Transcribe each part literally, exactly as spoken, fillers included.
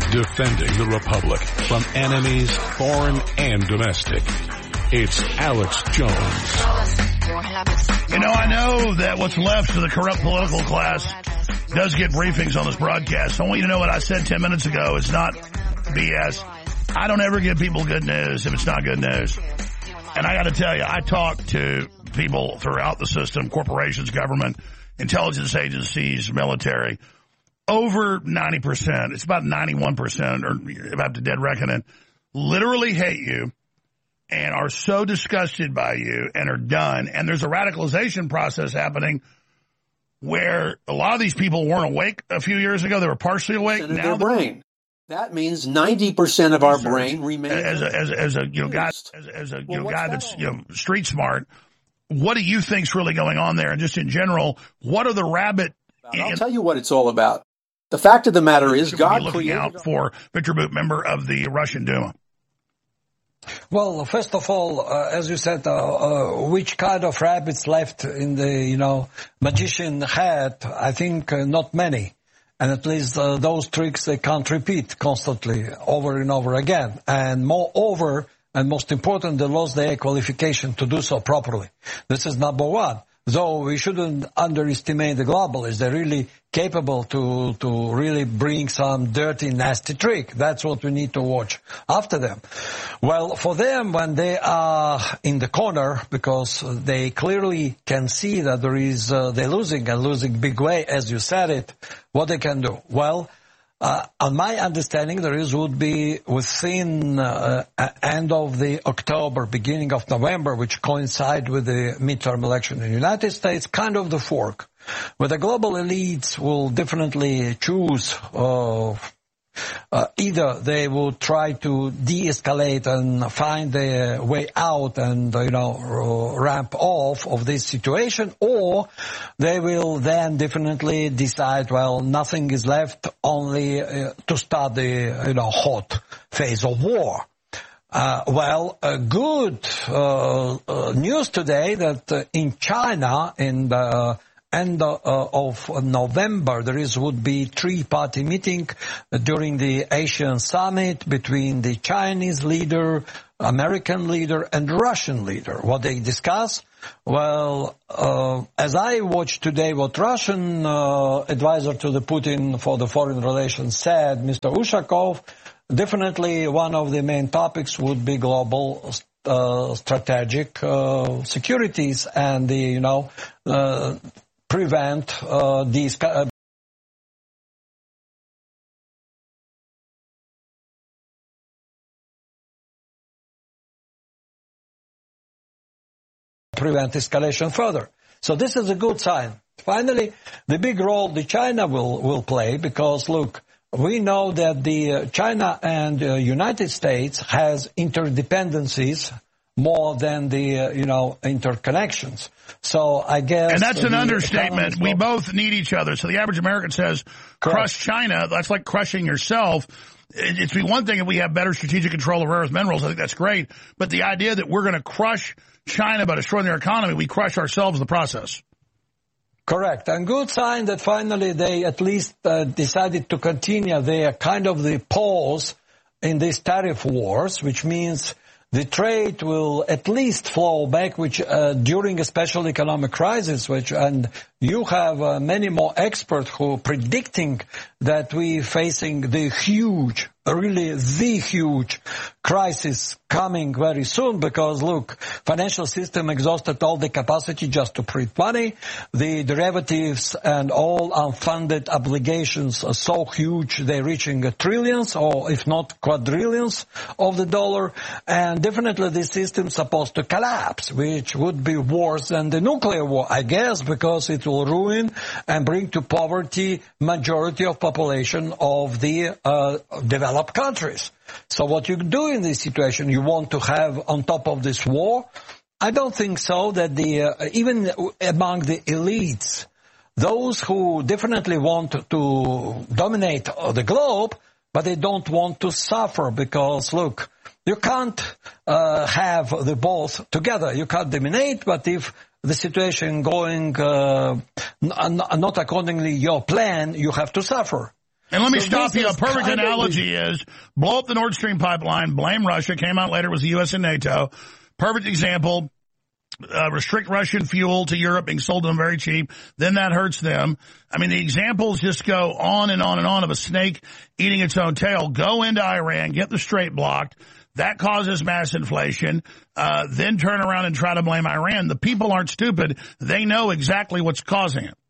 defending the Republic from enemies, foreign and domestic. It's Alex Jones. You know, I know that what's left of the corrupt political class does get briefings on this broadcast. I want you to know what I said ten minutes ago. It's not B S. I don't ever give people good news if it's not good news. And I got to tell you, I talk to people throughout the system, corporations, government, intelligence agencies, military. Over ninety percent, it's about ninety-one percent, or about to dead reckoning, literally hate you and are so disgusted by you and are done. And there's a radicalization process happening where a lot of these people weren't awake a few years ago. They were partially awake. In now their brain. That means ninety percent of our brain remains as a, as a, as a you know guy as, as a you well, know guy that that's you know street smart. What do you think's really going on there? And just in general, what are the rabbit? I'll in, tell you what it's all about. The fact of the matter is, God looking created out for Viktor Bout, member of the Russian Duma. Well, first of all, uh, as you said, uh, uh, which kind of rabbits left in the, you know, magician hat? I think uh, not many. And at least uh, those tricks they can't repeat constantly over and over again. And moreover, and most important, they lost their qualification to do so properly. This is number one. Though we shouldn't underestimate the globalists. They're really capable to, to really bring some dirty, nasty trick. That's what we need to watch after them. Well, for them, when they are in the corner, because they clearly can see that there is, uh, they're losing and losing big way, as you said it, what they can do? Well, Uh, on my understanding, there is would be within uh, end of the October, beginning of November, which coincide with the midterm election in the United States, kind of the fork, where the global elites will definitely choose uh, uh, either they will try to de-escalate and find a way out and, you know, ramp off of this situation, or they will then definitely decide, well, nothing is left, only uh, to start the, you know, hot phase of war. Uh, well, uh, good uh, uh, news today that uh, in China, in the end uh, of November, there is would be three-party meeting during the Asian summit between the Chinese leader, American leader, and Russian leader. What they discuss? Well, uh, as I watched today, what Russian uh, advisor to the Putin for the foreign relations said, Mister Ushakov, definitely one of the main topics would be global uh, strategic uh, securities and the, you know, uh, prevent uh, these uh, prevent escalation further. So this is a good sign. Finally, the big role the China will will play, because look, we know that the uh, China and uh, United States has interdependencies more than the, uh, you know, interconnections. So I guess... And that's an understatement. We both need each other. So the average American says, crush China. That's like crushing yourself. It'd be one thing if we have better strategic control of rare earth minerals. I think that's great. But the idea that we're going to crush China by destroying their economy, we crush ourselves in the process. Correct. And good sign that finally they at least uh, decided to continue their kind of the pause in these tariff wars, which means the trade will at least flow back, which uh, during a special economic crisis, which and you have uh, many more experts who are predicting that we facing the huge, really the huge crisis coming very soon, because look, financial system exhausted all the capacity just to print money. The derivatives and all unfunded obligations are so huge, they're reaching trillions, or if not quadrillions of the dollar. And definitely this system is supposed to collapse, which would be worse than the nuclear war, I guess, because it will ruin and bring to poverty majority of population of the uh, developed countries. So what you do in this situation, you want to have on top of this war? I don't think so, that the uh, even among the elites, those who definitely want to dominate the globe, but they don't want to suffer, because look, you can't uh, have the both together. You can't dominate, but if the situation going uh, not accordingly your plan, you have to suffer. And let me So stop this you. A is perfect kind of analogy is blow up the Nord Stream pipeline, blame Russia, came out later it was the U S and NATO. Perfect example, uh, restrict Russian fuel to Europe being sold to them very cheap. Then that hurts them. I mean, the examples just go on and on and on of a snake eating its own tail. Go into Iran, get the strait blocked. That causes mass inflation. Uh, then turn around and try to blame Iran. The people aren't stupid. They know exactly what's causing it.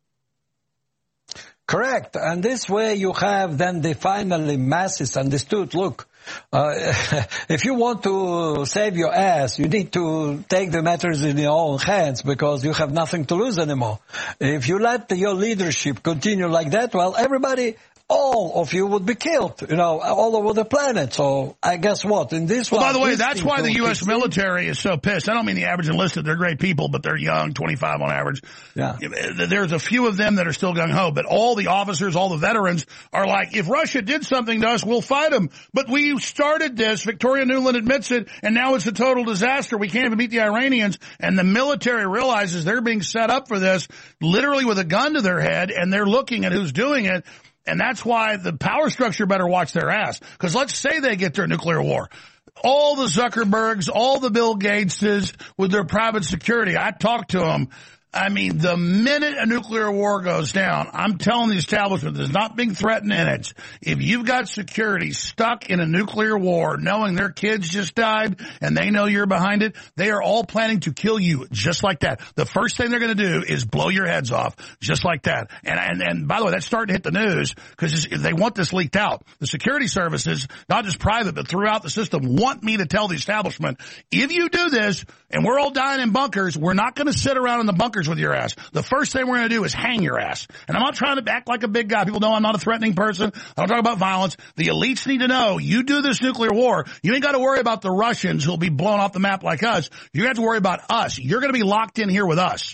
Correct. And this way you have then the finally masses understood, look, uh, if you want to save your ass, you need to take the matters in your own hands because you have nothing to lose anymore. If you let your leadership continue like that, well, everybody, all of you would be killed, you know, all over the planet. So I guess what? In this well, one, by the way, that's why the U S military is so pissed. I don't mean the average enlisted. They're great people, but they're young, twenty-five on average. Yeah. There's a few of them that are still gung-ho, but all the officers, all the veterans are like, if Russia did something to us, we'll fight them. But we started this. Victoria Nuland admits it, and now it's a total disaster. We can't even beat the Iranians. And the military realizes they're being set up for this, literally with a gun to their head, and they're looking at who's doing it. And that's why the power structure better watch their ass. Because let's say they get their nuclear war. All the Zuckerbergs, all the Bill Gateses with their private security, I talked to them. I mean, the minute a nuclear war goes down, I'm telling the establishment, there's not being threatened in it. If you've got security stuck in a nuclear war, knowing their kids just died and they know you're behind it, they are all planning to kill you just like that. The first thing they're going to do is blow your heads off just like that. And, and, and by the way, that's starting to hit the news because they want this leaked out. The security services, not just private, but throughout the system, want me to tell the establishment, if you do this and we're all dying in bunkers, we're not going to sit around in the bunkers with your ass. The first thing we're going to do is hang your ass. And I'm not trying to act like a big guy. People know I'm not a threatening person. I don't talk about violence. The elites need to know you do this nuclear war. You ain't got to worry about the Russians who'll be blown off the map like us. You have to worry about us. You're going to be locked in here with us.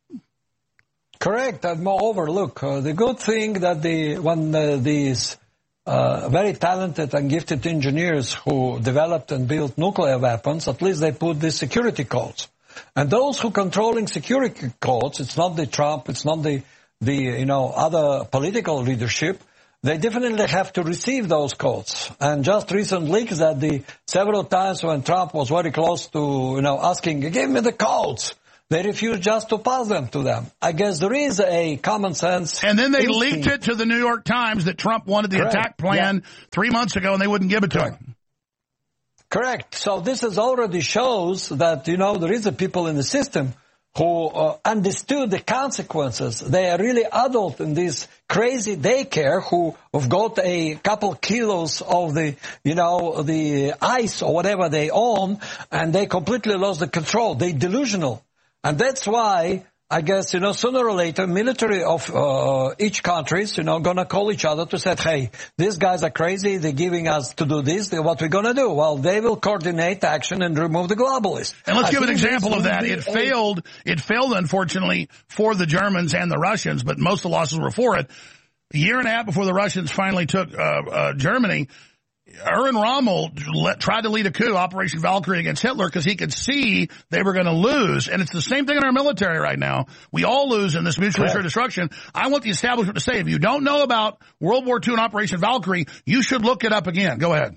Correct. And moreover, look, uh, the good thing that the when uh, these uh, very talented and gifted engineers who developed and built nuclear weapons, at least they put the security codes. And those who controlling security codes, it's not the Trump, it's not the, the, you know, other political leadership, they definitely have to receive those codes. And just recent leaks that the several times when Trump was very close to, you know, asking, give me the codes, they refused just to pass them to them. I guess there is a common sense. And then they instinct. leaked it to the New York Times that Trump wanted the Correct. attack plan yeah. three months ago and they wouldn't give it to Correct. him. Correct. So this is already shows that, you know, there is a people in the system who uh, understood the consequences. They are really adult in this crazy daycare who have got a couple kilos of the, you know, the ice or whatever they own, and they completely lost the control. They're delusional. And that's why, I guess, you know, sooner or later, military of uh, each countries, you know, gonna call each other to say, hey, these guys are crazy, they're giving us to do this, what we're gonna do? Well, they will coordinate action and remove the globalists. And let's I give an think example of that. be It a- failed, it failed, unfortunately, for the Germans and the Russians, but most of the losses were for it. A year and a half before the Russians finally took uh, uh Germany, Erwin Rommel let, tried to lead a coup, Operation Valkyrie, against Hitler because he could see they were going to lose. And it's the same thing in our military right now. We all lose in this mutual assured destruction. I want the establishment to say, if you don't know about World War Two and Operation Valkyrie, you should look it up again. Go ahead.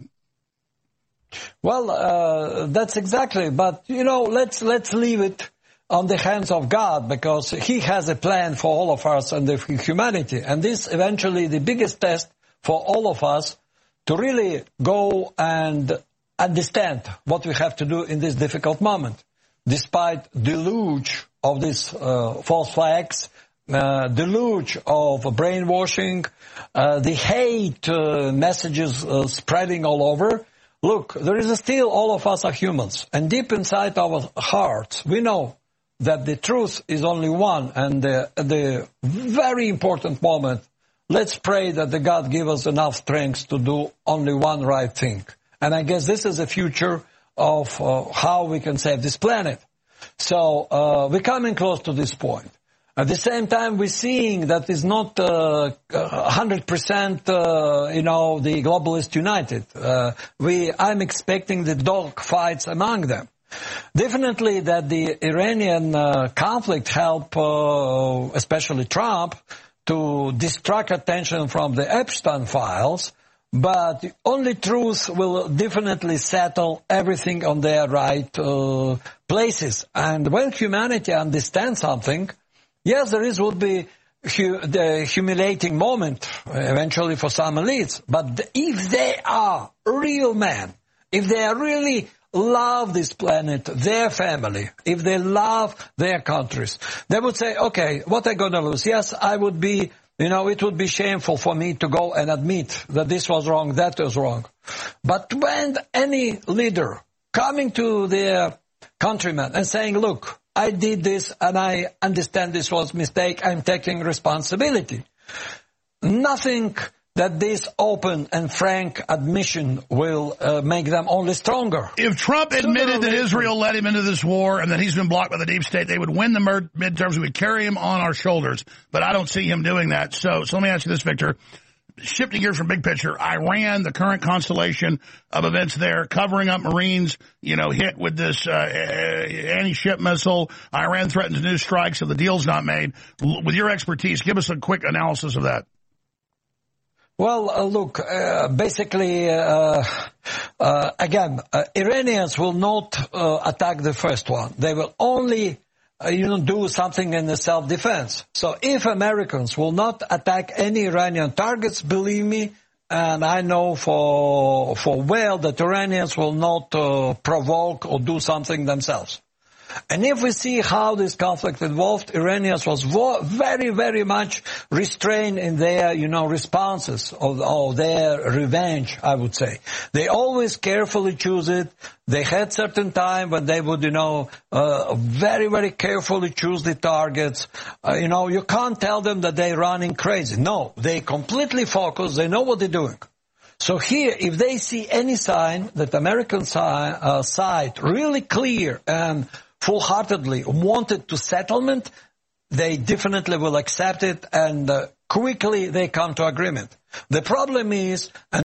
Well, uh, that's exactly. But, you know, let's let's leave it on the hands of God because He has a plan for all of us and the humanity. And this eventually the biggest test for all of us to really go and understand what we have to do in this difficult moment. Despite deluge of these uh, false flags, uh, deluge of brainwashing, uh, the hate uh, messages uh, spreading all over, look, there is still all of us are humans. And deep inside our hearts, we know that the truth is only one. And the, the very important moment, let's pray that the God give us enough strength to do only one right thing. And I guess this is the future of uh, how we can save this planet. So uh, we're coming close to this point. At the same time, we're seeing that it's not uh, one hundred percent, uh, you know, the globalists united. Uh, we, I'm expecting the dog fights among them. Definitely that the Iranian uh, conflict helped, uh, especially Trump, to distract attention from the Epstein files, but the only truth will definitely settle everything on their right uh, places. And when humanity understands something, yes, there is would be hu the humiliating moment eventually for some elites. But the, if they are real men, if they are really love this planet, their family, if they love their countries, they would say, okay, what am I going to lose? Yes, I would be, you know, it would be shameful for me to go and admit that this was wrong, that was wrong. But when any leader coming to their countrymen and saying, look, I did this and I understand this was a mistake, I'm taking responsibility. Nothing that this open and frank admission will uh, make them only stronger. If Trump admitted that Israel led him into this war and that he's been blocked by the deep state, they would win the midterms. We would carry him on our shoulders. But I don't see him doing that. So, so let me ask you this, Victor. Shifting gears from big picture, Iran, the current constellation of events there, covering up Marines, you know, hit with this uh, anti-ship missile. Iran threatens new strikes if the deal's not made. With your expertise, give us a quick analysis of that. Well, uh, look, uh, basically, uh, uh, again, uh, Iranians will not uh, attack the first one. They will only, uh, you know, do something in the self-defense. So if Americans will not attack any Iranian targets, believe me, and I know for for well that Iranians will not uh, provoke or do something themselves. And if we see how this conflict evolved, Iranians was very, very much restrained in their, you know, responses of, of their revenge, I would say. They always carefully choose it. They had certain time when they would, you know, uh, very, very carefully choose the targets. Uh, you know, you can't tell them that they're running crazy. No, they completely focus. They know what they're doing. So here, if they see any sign that the American si uh, side really clear and full-heartedly wanted to settlement, they definitely will accept it, and uh, quickly they come to agreement. The problem is, and